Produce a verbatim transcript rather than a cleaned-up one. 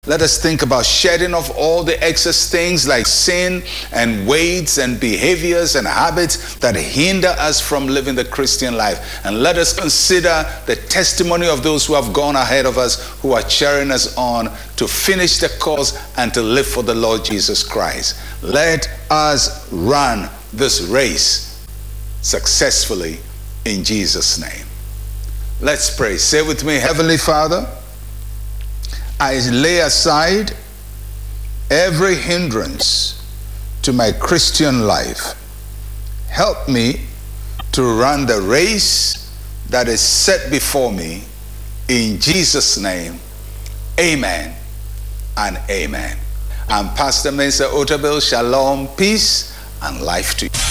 Let us think about shedding off all the excess things like sin and weights and behaviors and habits that hinder us from living the Christian life. And let us consider the testimony of those who have gone ahead of us, who are cheering us on to finish the course and to live for the Lord Jesus Christ. Let us run this race successfully in Jesus' name. Let's pray. Say with me, Heavenly Father, I lay aside every hindrance to my Christian life. Help me to run the race that is set before me. In Jesus' name, amen and amen. I'm Pastor Mensa Otabil. Shalom, peace, and life to you.